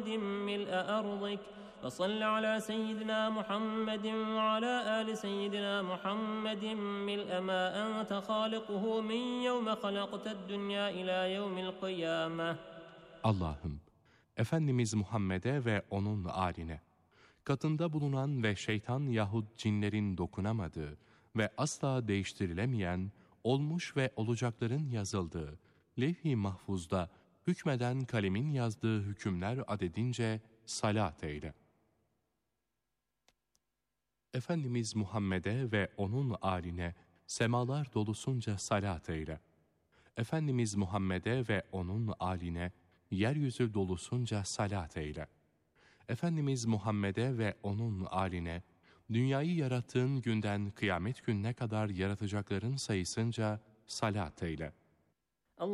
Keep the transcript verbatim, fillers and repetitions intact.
ملء أرضك وصل على سيدنا محمد وعلى آل سيدنا محمد ملء ما أنت خالقه من يوم خلقت الدنيا إلى يوم القيامة. Allah'ım, Efendimiz Muhammed'e ve onun âline, katında bulunan ve şeytan yahut cinlerin dokunamadığı ve asla değiştirilemeyen, olmuş ve olacakların yazıldığı, levh-i mahfuzda hükmeden kalemin yazdığı hükümler adedince salat eyle. Efendimiz Muhammed'e ve onun âline semalar dolusunca salat eyle. Efendimiz Muhammed'e ve onun âline yeryüzü dolusunca salat eyle. Efendimiz Muhammed'e ve onun âline dünyayı yarattığın günden kıyamet gününe kadar yaratacakların sayısınca salat eyle.